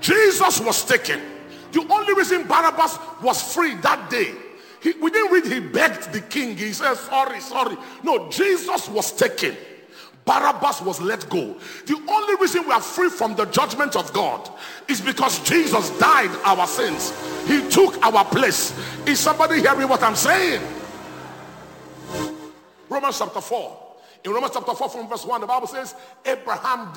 Jesus was taken. The only reason Barabbas was free that day, we didn't read he begged the king. He said, sorry. No, Jesus was taken. Barabbas was let go. The only reason we are free from the judgment of God is because Jesus died our sins. He took our place. Is somebody hearing what I'm saying? Romans chapter 4. In Romans chapter 4 from verse 1, the Bible says, Abraham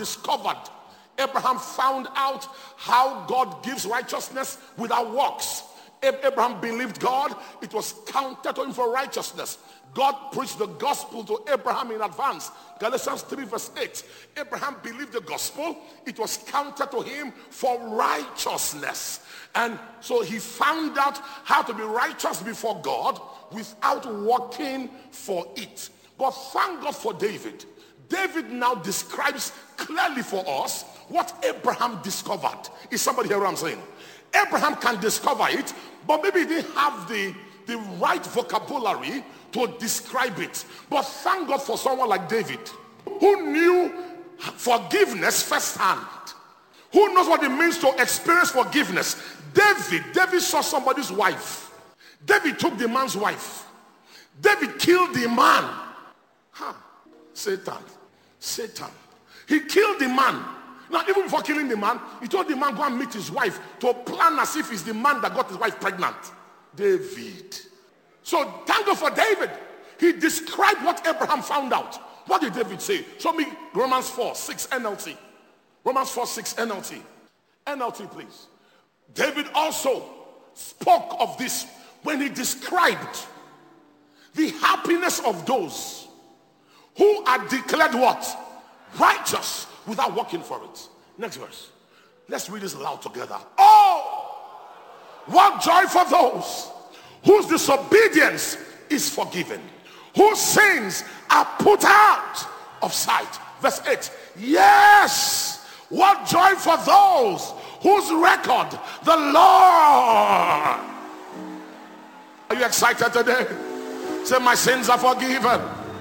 found out how God gives righteousness without works. Abraham believed God. It was counted to him for righteousness. God preached the gospel to Abraham in advance. Galatians 3 verse 8. Abraham believed the gospel. It was counted to him for righteousness. And so he found out how to be righteous before God without working for it. But thank God for David. David now describes clearly for us what Abraham discovered. Is somebody here what I'm saying? Abraham can discover it, but maybe he didn't have the right vocabulary to describe it. But thank God for someone like David, who knew forgiveness firsthand, who knows what it means to experience forgiveness. David saw somebody's wife. David took the man's wife. David killed the man. Satan. He killed the man. Now, even before killing the man, he told the man go and meet his wife to plan as if he's the man that got his wife pregnant. David. So thank God for David. He described what Abraham found out. What did David say? Show me Romans 4:6 NLT. Romans 4:6 NLT. NLT, please. David also spoke of this when he described the happiness of those who are declared what? Righteous without working for it. Next verse. Let's read this loud together. Oh, what joy for those whose disobedience is forgiven, whose sins are put out of sight. Verse 8. Yes, what joy for those whose record the Lord. Are you excited today? Say, my sins are forgiven.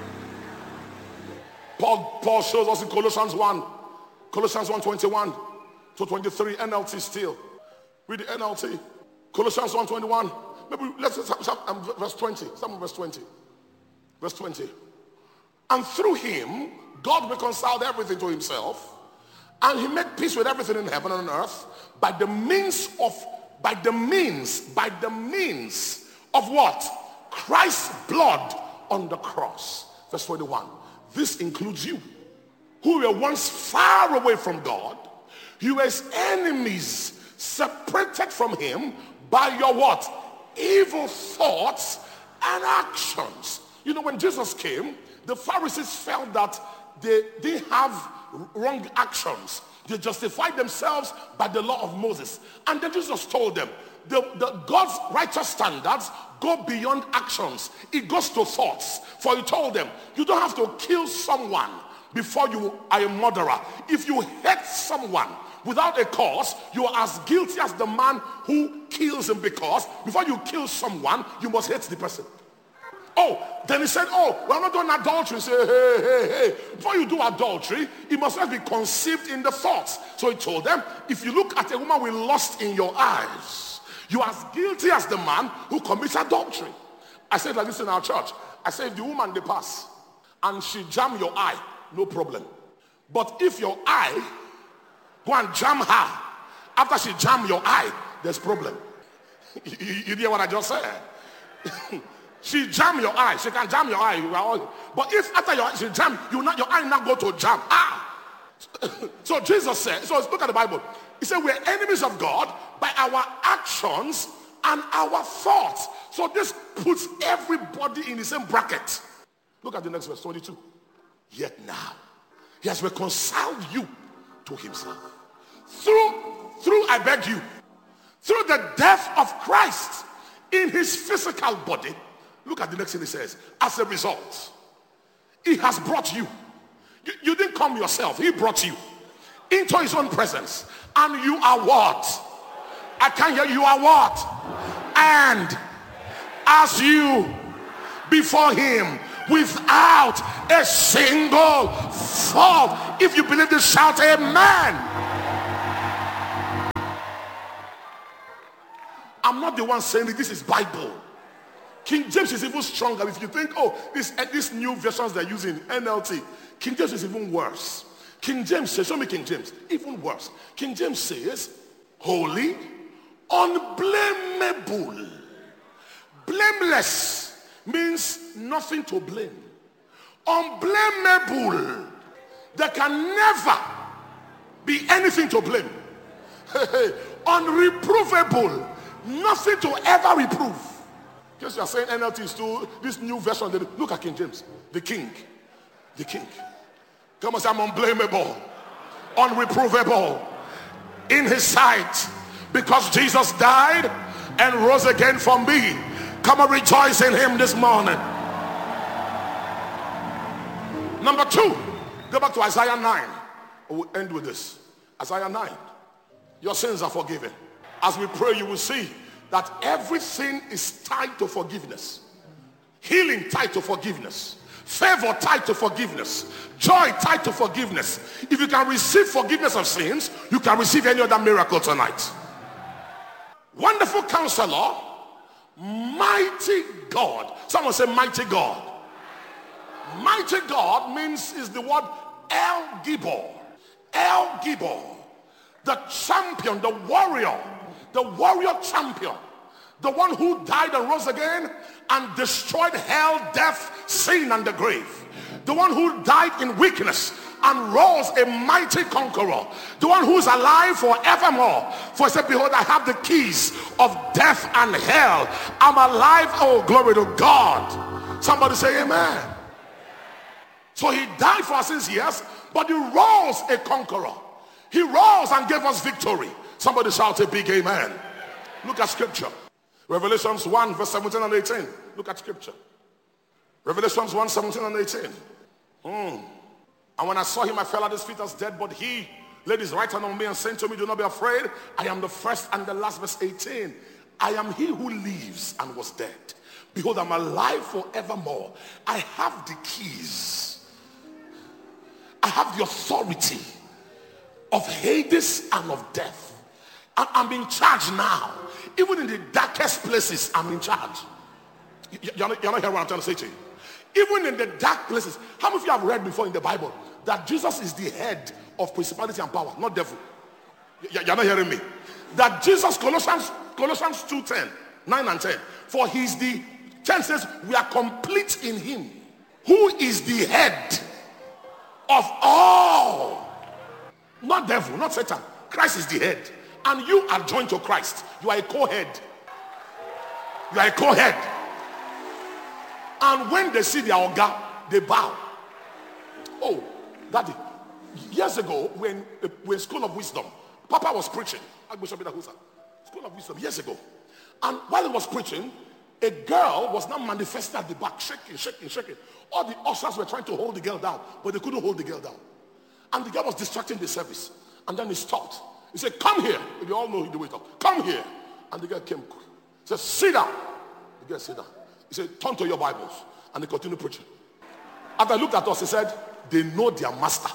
Paul shows us in Colossians 1:21 to 23, NLT still. Read the NLT. Colossians 1:21. Maybe let's verse 20. Some verse 20. Verse 20. And through him, God reconciled everything to himself, and he made peace with everything in heaven and on earth by the means of what? Christ's blood on the cross. Verse 21. This includes you, who were once far away from God. You were his enemies, separated from him by your what? Evil thoughts and actions. You know, when Jesus came, the Pharisees felt that they didn't have wrong actions. They justified themselves by the law of Moses. And then Jesus told them, the God's righteous standards go beyond actions. It goes to thoughts. For he told them, you don't have to kill someone before you are a murderer. If you hate someone without a cause, you are as guilty as the man who kills him, because before you kill someone, you must hate the person. Oh, then he said, we're not doing adultery. Say, hey. Before you do adultery, it must not be conceived in the thoughts. So he told them, if you look at a woman with lust in your eyes, you are as guilty as the man who commits adultery. I said like this in our church. I said, if the woman they pass and she jam your eye, no problem. But if your eye go and jam her after she jam your eye, there's problem. You hear what I just said? She jam your eye. She can jam your eye. But if after she jam, your eye not go to jam. So Jesus said, so look at the Bible. He said we're enemies of God by our actions and our thoughts. So this puts everybody in the same bracket. Look at the next verse, 22. Yet now he has reconciled you to himself. Through I beg you, through the death of Christ in his physical body. Look at the next thing he says. As a result, he has brought you. You didn't come yourself. He brought you into his own presence. And you are what? I can't hear you. Are what? And as you before him without a single fault. If you believe this, shout amen. I'm not the one saying it. This is Bible. King James is even stronger. If you think, oh, these new versions they're using, NLT, King James is even worse. King James says, show me King James, even worse. King James says, holy, unblameable. Blameless means nothing to blame. Unblameable. There can never be anything to blame. Unreprovable. Nothing to ever reprove. Because you are saying NLT is to this new version. Look at King James. The king. The king. Come on, say I'm unblameable. Unreprovable. In his sight. Because Jesus died and rose again for me. Come and rejoice in him this morning. Number 2. Go back to Isaiah 9. We'll end with this. Isaiah 9. Your sins are forgiven. As we pray, you will see that everything is tied to forgiveness. Healing tied to forgiveness. Favor tied to forgiveness. Joy tied to forgiveness. If you can receive forgiveness of sins, you can receive any other miracle tonight. Wonderful Counselor, mighty God. Someone say mighty God. Mighty God means is the word El Gibor. El Gibor. The champion, the warrior champion. The one who died and rose again and destroyed hell, death, sin, and the grave. The one who died in weakness and rose a mighty conqueror. The one who is alive forevermore. For he said, behold, I have the keys of death and hell. I'm alive. Oh, glory to God. Somebody say amen. So he died for our sins, yes, but he rose a conqueror. He rose and gave us victory. Somebody shout a big amen. Look at scripture. Revelations 1 verse 17 and 18. Look at scripture. Revelations 1, 17 and 18. And when I saw him, I fell at his feet as dead, but he laid his right hand on me and said to me, do not be afraid. I am the first and the last. Verse 18. I am he who lives and was dead. Behold, I'm alive forevermore. I have the keys. I have the authority of Hades and of death. I'm in charge now. Even in the darkest places, I'm in charge. You're not hearing what I'm trying to say to you. Even in the dark places. How many of you have read before in the Bible that Jesus is the head of principality and power, not devil? You're not hearing me. That Jesus, Colossians 2:10, 9 and 10. For he's the 10 says, we are complete in him, who is the head of all. Not devil, not Satan. Christ is the head. And you are joined to Christ. You are a co-head. You are a co-head. And when they see their Oga, they bow. Oh, Daddy, years ago, when School of Wisdom, Papa was preaching, School of Wisdom, years ago. And while he was preaching, a girl was now manifested at the back, shaking. All the ushers were trying to hold the girl down, but they couldn't hold the girl down. And the girl was distracting the service. And then he stopped. He said, come here. You all know the way to talk. Come here. And the girl came. He said, sit down. The girl sit down. He said, turn to your Bibles. And they continued preaching. After I looked at us, he said, they know their master.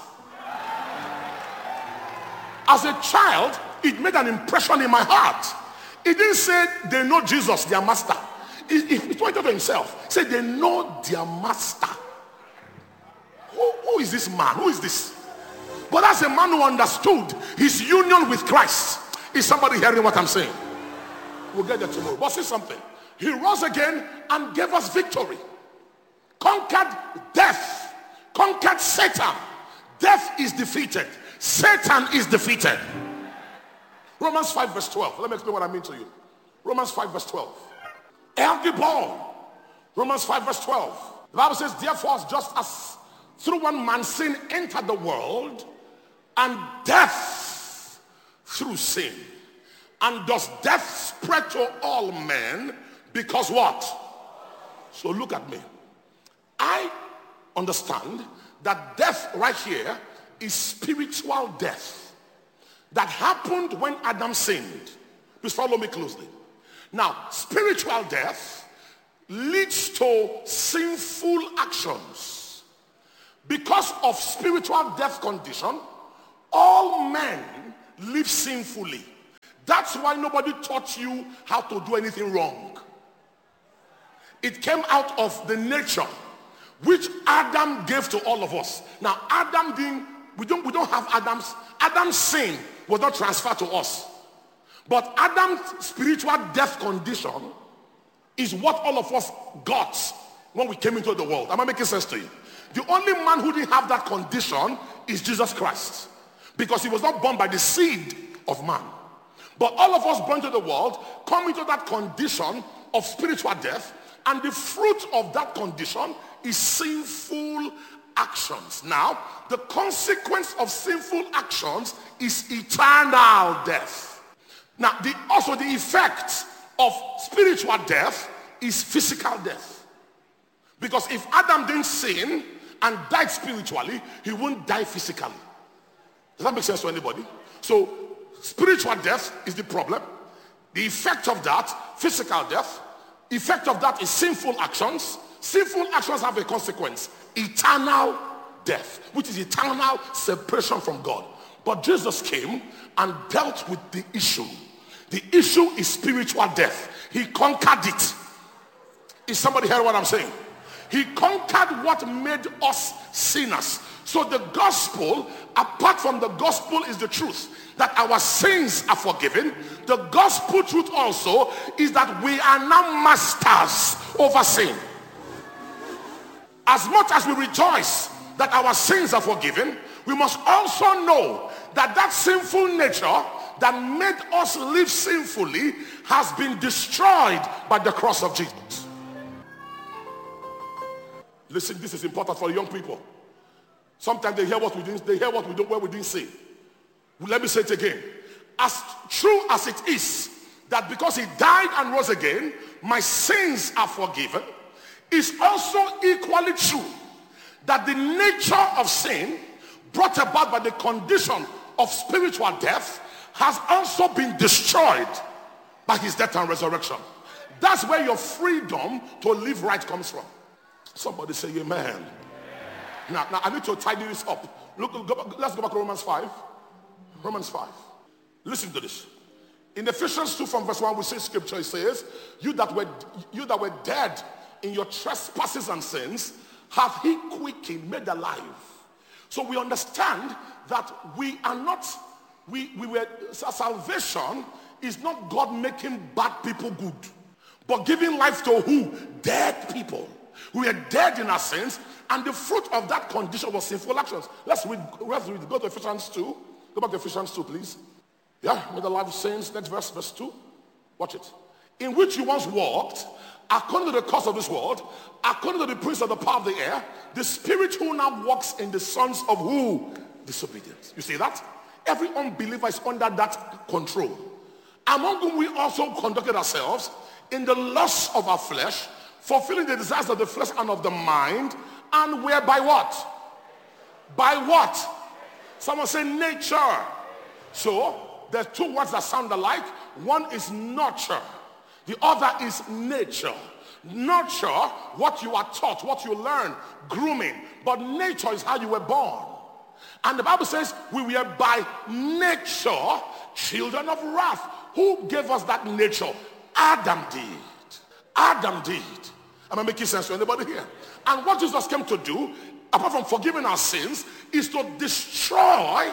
As a child, it made an impression in my heart. He didn't say they know Jesus, their master. He pointed to himself. He said they know their master. Who is this man? Who is this? But as a man who understood his union with Christ. Is somebody hearing what I'm saying? We'll get there tomorrow. But say something. He rose again and gave us victory. Conquered death. Conquered Satan. Death is defeated. Satan is defeated. Romans 5 verse 12. Let me explain what I mean to you. Romans 5 verse 12. El Gibor. Romans 5 verse 12. The Bible says, therefore, just as through one man sin entered the world, and death through sin. And does death spread to all men? Because what? So look at me. I understand that death right here is spiritual death that happened when Adam sinned. Please follow me closely. Now, spiritual death leads to sinful actions. Because of spiritual death condition, all men live sinfully. That's why nobody taught you how to do anything wrong. It came out of the nature which Adam gave to all of us. Now Adam didn't, we don't have Adam's sin was not transferred to us. But Adam's spiritual death condition is what all of us got when we came into the world. Am I making sense to you? The only man who didn't have that condition is Jesus Christ, because he was not born by the seed of man. But all of us born to the world come into that condition of spiritual death, and the fruit of that condition is sinful actions. Now, the consequence of sinful actions is eternal death. Now, also the effect of spiritual death is physical death. Because if Adam didn't sin and died spiritually, he wouldn't die physically. Does that make sense to anybody? So, spiritual death is the problem. The effect of that, physical death, effect of that is sinful actions. Sinful actions have a consequence, eternal death, which is eternal separation from God. But Jesus came and dealt with the issue. The issue is spiritual death. He conquered it. Is somebody hearing what I'm saying? He conquered what made us sinners. So the gospel, apart from the gospel, is the truth that our sins are forgiven. The gospel truth also is that we are now masters over sin. As much as we rejoice that our sins are forgiven, we must also know that that sinful nature that made us live sinfully has been destroyed by the cross of Jesus. Listen, this is important for young people. Sometimes they hear what we didn't, what we didn't say. Let me say it again. As true as it is that because he died and rose again, my sins are forgiven, it's also equally true that the nature of sin brought about by the condition of spiritual death has also been destroyed by his death and resurrection. That's where your freedom to live right comes from. Somebody say amen. Now I need to tidy this up. Let's go back to Romans 5. Romans 5. Listen to this. In Ephesians 2 from verse 1, we see scripture. It says, you that were dead in your trespasses and sins, hath he quickened, made alive. So we understand that salvation is not God making bad people good, but giving life to who? Dead people. We are dead in our sins, and the fruit of that condition was sinful actions. Let's read. Go to Ephesians 2. Go back to Ephesians 2, please. Yeah, made alive of sins. Next verse, verse 2. Watch it. In which you once walked, according to the course of this world, according to the prince of the power of the air, the spirit who now walks in the sons of who? Disobedience. You see that? Every unbeliever is under that control. Among whom we also conducted ourselves in the lusts of our flesh, fulfilling the desires of the flesh and of the mind, and whereby what? By what? Someone say nature. So there's two words that sound alike. One is nurture. The other is nature. Nurture, what you are taught, what you learn, grooming. But nature is how you were born. And the Bible says we were by nature children of wrath. Who gave us that nature? Adam did. Adam did. Am I making sense to anybody here? And what Jesus came to do, apart from forgiving our sins, is to destroy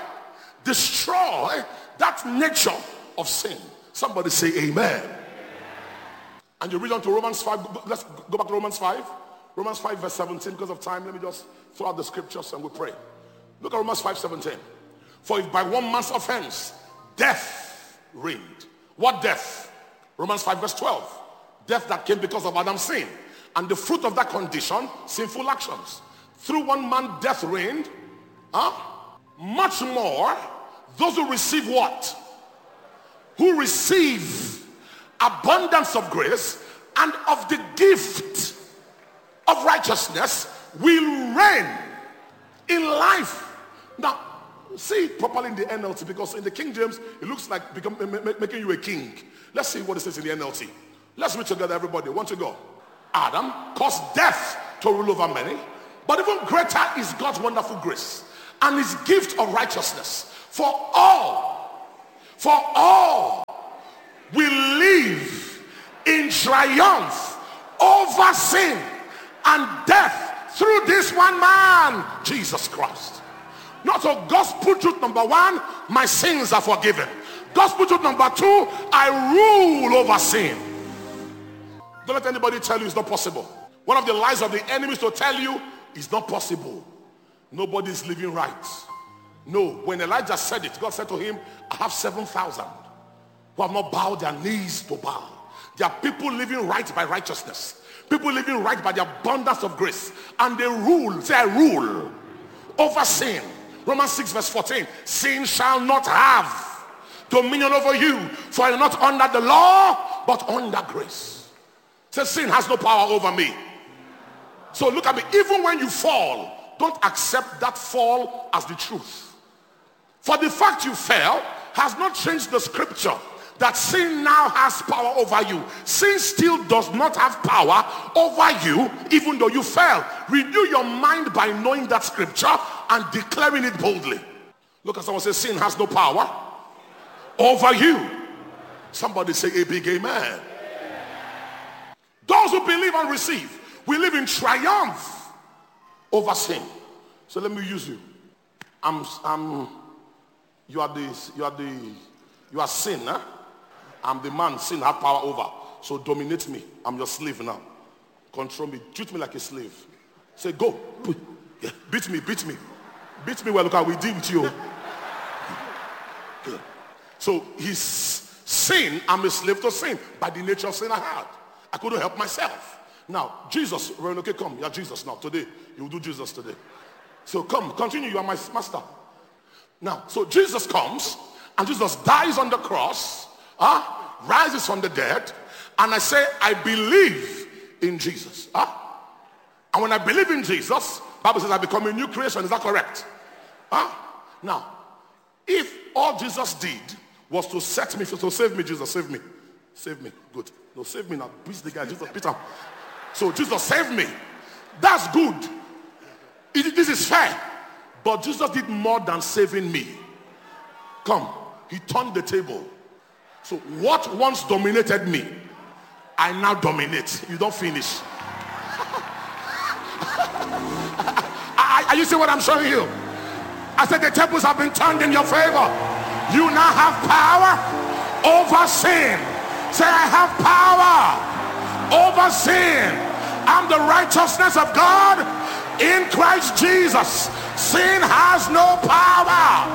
that nature of sin. Somebody say amen. And you read on to Romans 5. Let's go back to Romans 5. Romans 5 verse 17. Because of time, let me just throw out the scriptures and we pray. Look at Romans 5:17. For if by one man's offense death reigned. What death? Romans 5 verse 12. Death that came because of Adam's sin. And the fruit of that condition, sinful actions. Through one man death reigned. Much more, those who receive what? Who receive abundance of grace and of the gift of righteousness will reign in life. Now, see it properly in the NLT, because in the King James, it looks like making you a king. Let's see what it says in the NLT. Let's read together, everybody. Want to go? Adam caused death to rule over many, but even greater is God's wonderful grace and. and his gift of righteousness for all triumph over sin and death through this one man, Jesus Christ. Not so gospel truth number one, my sins are forgiven. Gospel truth number two, I rule over sin. Don't let anybody tell you it's not possible. One of the lies of the enemy is to tell you it's not possible. Nobody is living right. No, when Elijah said it, God said to him, I have 7,000 who have not bowed their knees to Baal. There are people living right by righteousness. People living right by the abundance of grace. And they rule, say I rule over sin. Romans 6 verse 14, sin shall not have dominion over you, for you're not under the law, but under grace. Say sin has no power over me. So look at me, even when you fall, don't accept that fall as the truth. For the fact you fell has not changed the scripture that sin now has power over you. Sin still does not have power over you even though you fell. Renew your mind by knowing that scripture and declaring it boldly. Look at someone say, sin has no power over you. Somebody say a big amen. Those who believe and receive, we live in triumph over sin. So let me use you. You are sin, huh? I'm the man sin have power over. So dominate me. I'm your slave now. Control me. Treat me like a slave. Say go. Yeah. Beat me. Beat me well. Look how we deal with you. So his sin, I'm a slave to sin. By the nature of sin I had. I couldn't help myself. Now, Jesus, okay, come. You're Jesus now. Today, you will do Jesus today. So come, continue. You are my master. Now, so Jesus comes and Jesus dies on the cross, rises from the dead, and I say, I believe in Jesus. And when I believe in Jesus, Bible says I become a new creation. Is that correct? Now, if all Jesus did was to set me free, so save me, Jesus, save me. Save me. Good. No, save me now. Beat the guy, Jesus, beat him. So Jesus saved me. That's good. This is fair. But Jesus did more than saving me. Come, he turned the table. So what once dominated me, I now dominate. You don't finish. Are you see what I'm showing you? I said the tables have been turned in your favor. You now have power over sin. Say, I have power over sin. I'm the righteousness of God in Christ Jesus. Sin has no power.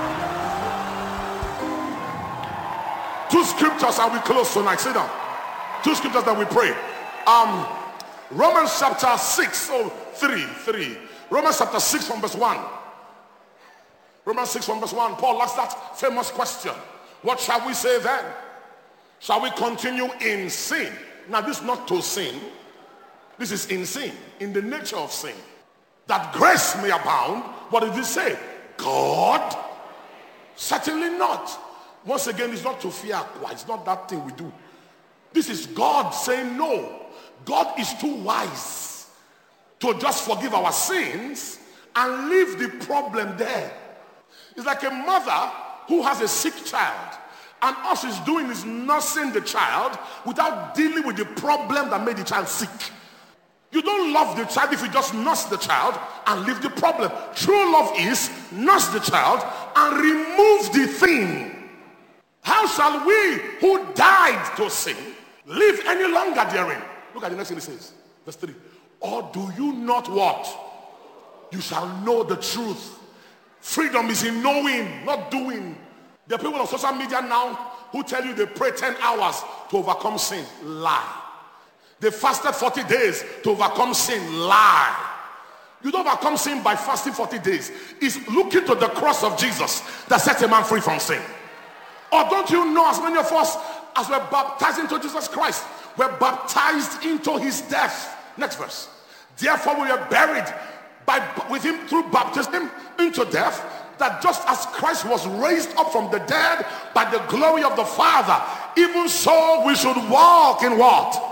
Two scriptures and we close tonight. Sit down. Two scriptures that we pray. Romans chapter 6, 3. Romans chapter 6 from verse 1. Romans 6 from verse 1. Paul asks that famous question. What shall we say then? Shall we continue in sin? Now this is not to sin. This is in sin, in the nature of sin. That grace may abound. What did he say? God? Certainly not. Once again, it's not to fear acquire. It's not that thing we do. This is God saying no. God is too wise to just forgive our sins and leave the problem there. It's like a mother who has a sick child, and all she's doing is nursing the child without dealing with the problem that made the child sick. You don't love the child if you just nurse the child and leave the problem. True love is nurse the child and remove the thing. How shall we who died to sin live any longer therein? Look at the next thing it says. Verse 3. Or do you not what? You shall know the truth. Freedom is in knowing, not doing. There are people on social media now who tell you they pray 10 hours to overcome sin. Lie. They fasted 40 days to overcome sin. Lie. You don't overcome sin by fasting 40 days. It's looking to the cross of Jesus that sets a man free from sin. Or don't you know, as many of us as were baptized into Jesus Christ were baptized into his death. Next verse. Therefore we are buried with him through baptism into death, that just as Christ was raised up from the dead by the glory of the Father, even so we should walk in what?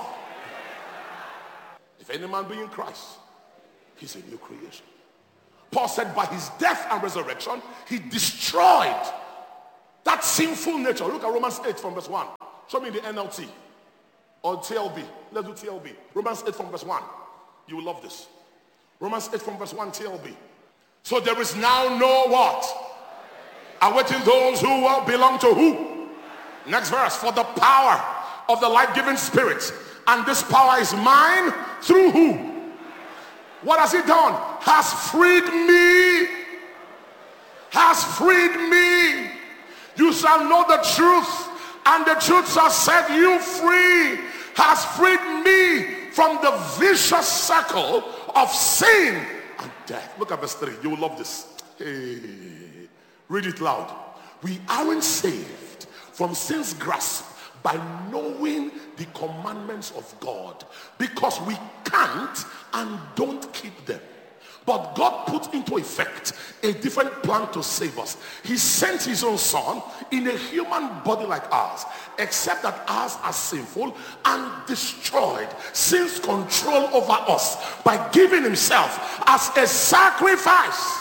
If any man be in Christ, he's a new creation. Paul said by his death and resurrection, he destroyed that sinful nature. Look at Romans 8 from verse 1. Show me the NLT. Or TLB. Let's do TLB. Romans 8 from verse 1. You will love this. Romans 8 from verse 1 TLB. So there is now no what? Awaiting those who will belong to who? Next verse. For the power of the life-giving spirit. And this power is mine through who? What has he done? Has freed me. Has freed me. You shall know the truth, and the truth shall set you free. Has freed me from the vicious circle of sin and death. Look at verse 3. You will love this. Hey. Read it loud. We aren't saved from sin's grasp by knowing the commandments of God, because we can't and don't keep them. But God put into effect a different plan to save us. He sent his own son in a human body like ours, except that ours are sinful, and destroyed sin's control over us by giving himself as a sacrifice.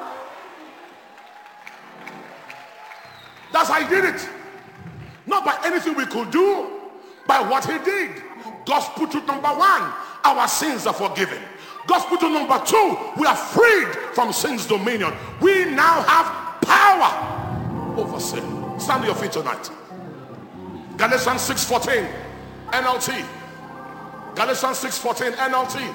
That's how he did it. Not by anything we could do, by what he did. Gospel truth number 1, our sins are forgiven. Gospel truth number 2, we are freed from sin's dominion. We now have power over sin. Stand to your feet tonight. Galatians 6:14 NLT. Galatians 6:14 NLT.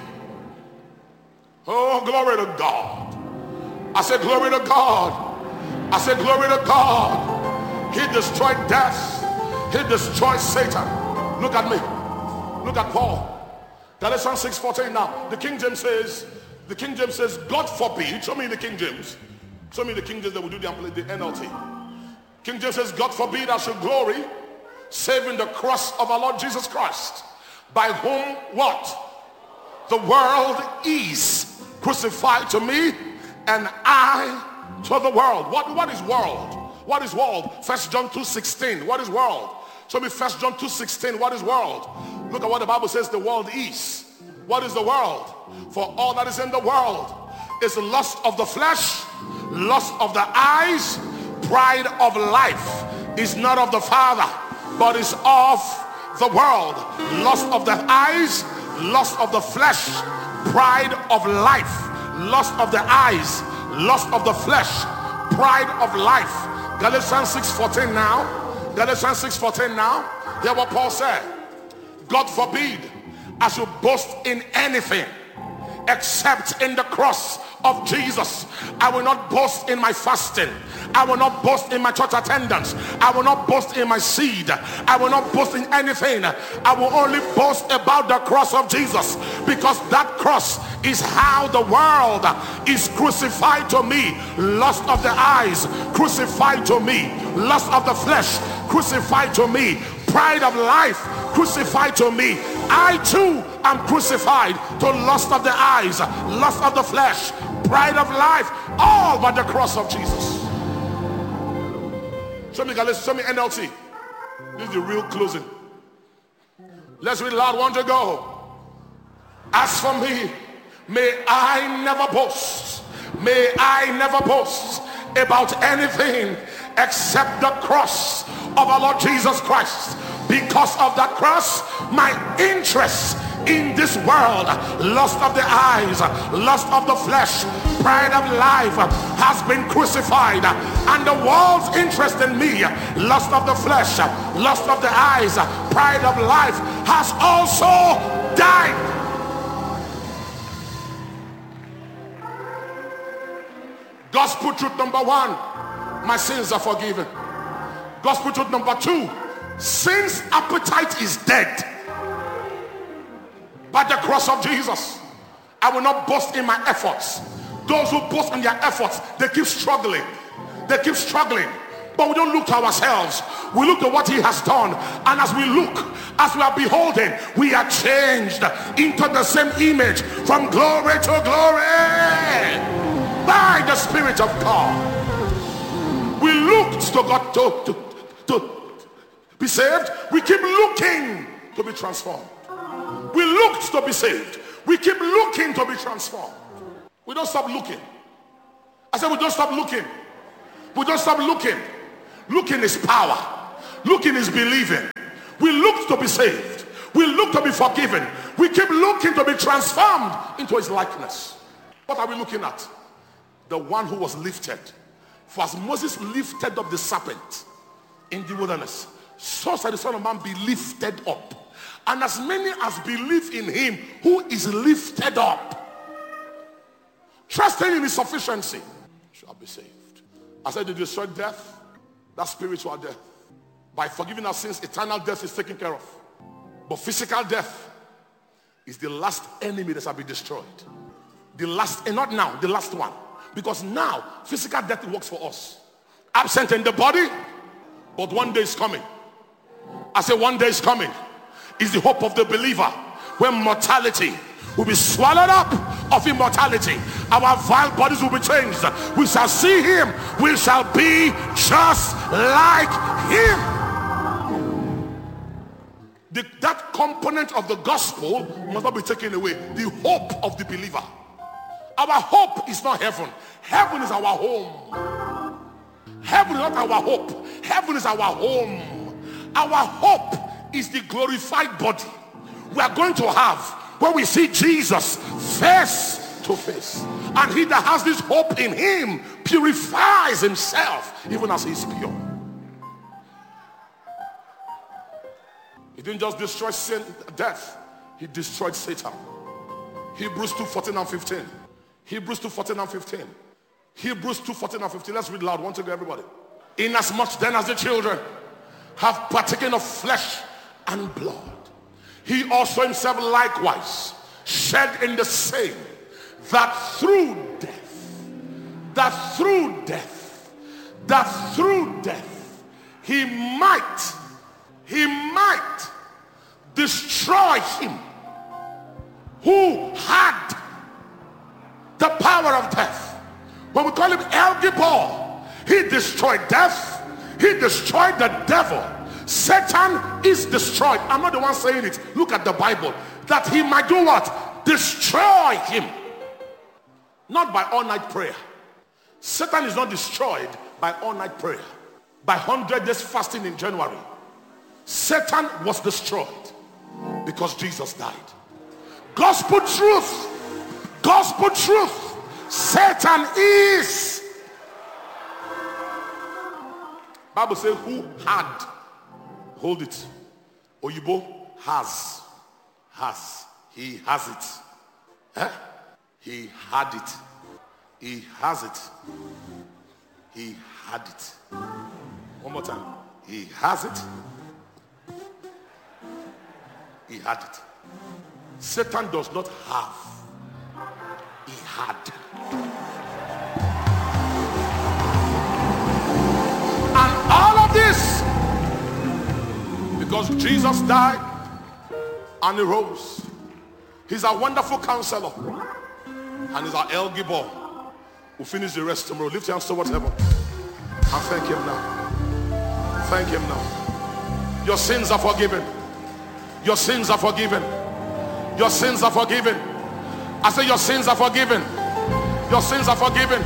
Oh, glory to God. I said glory to God. I said glory to God. He destroyed death. He destroyed Satan. Look at me. Look at Paul. Galatians 6:14 now. The King James says, God forbid. Show me the King James. Show me the King James that will do the NLT. King James says, God forbid I should glory, save in the cross of our Lord Jesus Christ, by whom what? The world is crucified to me, and I to the world. What is world? What is world? 1 John 2:16. What is world? Show me 1 John 2:16. What is world? Look at what the Bible says the world is. What is the world? For all that is in the world is the lust of the flesh, lust of the eyes, pride of life is not of the Father, but is of the world. Lust of the eyes, lust of the flesh, pride of life, lust of the eyes, lust of the flesh, pride of life. Galatians 6:14 now. Galatians 6:14 now. Hear what Paul said. God forbid I should boast in anything except in the cross of Jesus. I will not boast in my fasting. I will not boast in my church attendance. I will not boast in my seed. I will not boast in anything. I will only boast about the cross of Jesus, because that cross is how the world is crucified to me. Lust of the eyes crucified to me, lust of the flesh crucified to me, pride of life crucified to me. I too am crucified to lust of the eyes, lust of the flesh, pride of life, all by the cross of Jesus. Show me Galatians, show me NLT. This is the real closing. Let's read loud. One to go. As for me, may I never boast. May I never boast about anything except the cross of our Lord Jesus Christ. Because of that cross, my interest in this world, lust of the eyes, lust of the flesh, pride of life, has been crucified, and the world's interest in me, lust of the flesh, lust of the eyes, pride of life, has also died. Gospel truth number 1, my sins are forgiven. Gospel truth number 2, sin's appetite is dead by the cross of Jesus. I will not boast in my efforts. Those who boast in their efforts, they keep struggling. They keep struggling. But we don't look to ourselves. We look to what he has done. And as we look, as we are beholding, we are changed into the same image from glory to glory by the Spirit of God. We look to God to be saved. We keep looking to be transformed. We looked to be saved. We keep looking to be transformed. We don't stop looking. I said we don't stop looking. We don't stop looking. Looking is power. Looking is believing. We looked to be saved. We look to be forgiven. We keep looking to be transformed into his likeness. What are we looking at? The one who was lifted. For as Moses lifted up the serpent in the wilderness, so shall the Son of Man be lifted up. And as many as believe in him who is lifted up, trusting in his sufficiency, shall be saved. I said to destroy death, that's spiritual death. By forgiving our sins, eternal death is taken care of. But physical death is the last enemy that shall be destroyed. The last, and not now, the last one. Because now, physical death works for us. Absent in the body, but one day is coming. I say one day is coming. Is the hope of the believer, when mortality will be swallowed up of immortality. Our vile bodies will be changed. We shall see him. We shall be just like him. That component of the gospel must not be taken away. The hope of the believer. Our hope is not heaven. Heaven is our home. Heaven is not our hope. Heaven is our home. Our hope is the glorified body we are going to have when we see Jesus face to face. And he that has this hope in him purifies himself even as he is pure. He didn't just destroy sin, death. He destroyed Satan. Hebrews 2:14 and 15. Hebrews 2:14 and 15. Hebrews 2:14 and 15. Let's read loud. One to go, everybody. Inasmuch then as the children have partaken of flesh and blood, he also himself likewise shed in the same, that through death he might destroy him who had the power of death. When we call him El Gibor, he destroyed death. He destroyed the devil. Satan is destroyed. I'm not the one saying it. Look at the Bible. That he might do what? Destroy him. Not by all-night prayer. Satan is not destroyed by all-night prayer. By 100 days fasting in January. Satan was destroyed because Jesus died. Gospel truth. Gospel truth. Satan is. Bible says who had. Hold it. Oyibo has. He has it. He had it. He has it. He had it. One more time. He has it. He had it. Satan does not have. He had. And all of this because Jesus died and he rose. He's a wonderful counselor and he's our El Gibor. We'll finish the rest tomorrow. Lift your hands towards heaven and thank him now. Thank him now. Your sins are forgiven. Your sins are forgiven. Your sins are forgiven. I say your sins are forgiven. Your sins are forgiven.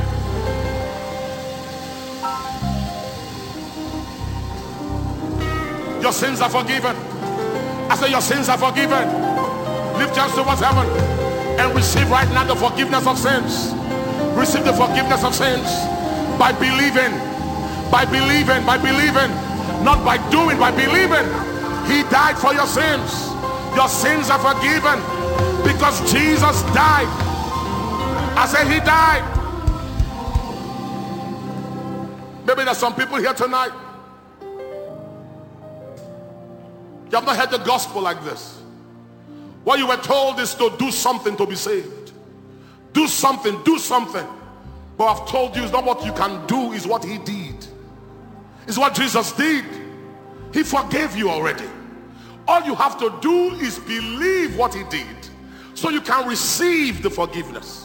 Your sins are forgiven. I say your sins are forgiven. Lift your hands towards heaven and receive right now the forgiveness of sins. Receive the forgiveness of sins by believing. By believing. By believing. Not by doing, by believing. He died for your sins. Your sins are forgiven because Jesus died. I say he died. Maybe there's some people here tonight. You have not heard the gospel like this. What you were told is to do something to be saved. Do something, do something. But I've told you it's not what you can do, it's what he did. It's what Jesus did. He forgave you already. All you have to do is believe what he did so you can receive the forgiveness.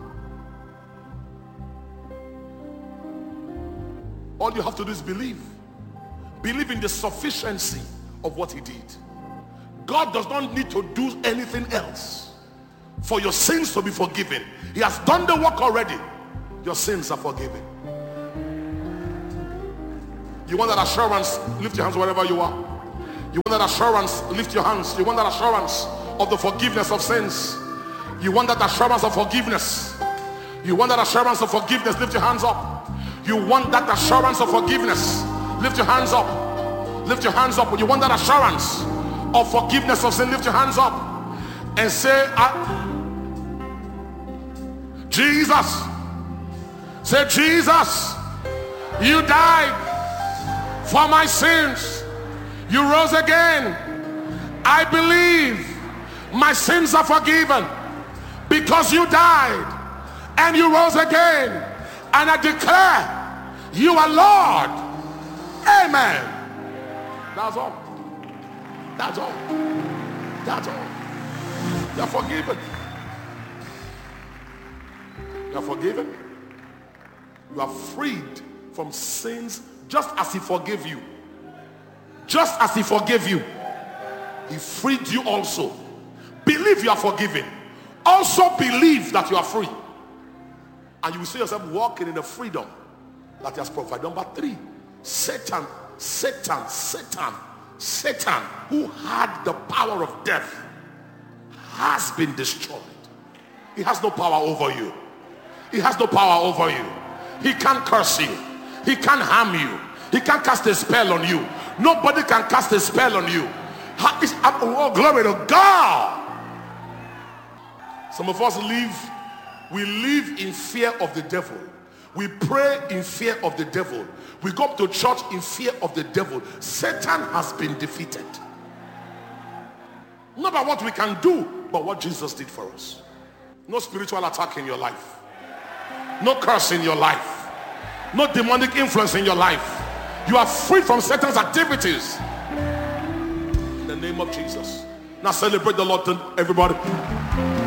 All you have to do is believe. Believe in the sufficiency of what he did. God does not need to do anything else for your sins to be forgiven. He has done the work already. Your sins are forgiven. You want that assurance? Lift your hands wherever you are. You want that assurance? Lift your hands. You want that assurance of the forgiveness of sins? You want that assurance of forgiveness? You want that assurance of forgiveness? Lift your hands up. You want that assurance of forgiveness? Lift your hands up. Lift your hands up. You want that assurance of forgiveness of sin? Lift your hands up and say, Jesus. Say, Jesus, you died for my sins. You rose again. I believe my sins are forgiven because you died and you rose again. And I declare you are Lord. Amen. That's all. That's all. That's all. You're forgiven. You're forgiven. You are freed from sins just as he forgave you. Just as he forgave you, he freed you also. Believe you are forgiven. Also believe that you are free. And you will see yourself walking in the freedom that he has provided. Number 3, Satan, who had the power of death, has been destroyed. He has no power over you. He has no power over you. He can't curse you. He can't harm you. He can't cast a spell on you. Nobody can cast a spell on you. Oh, glory to God. Some of us we live in fear of the devil. We pray in fear of the devil. We go up to church in fear of the devil. Satan has been defeated. Not by what we can do, but what Jesus did for us. No spiritual attack in your life. No curse in your life. No demonic influence in your life. You are free from Satan's activities. In the name of Jesus. Now celebrate the Lord, everybody.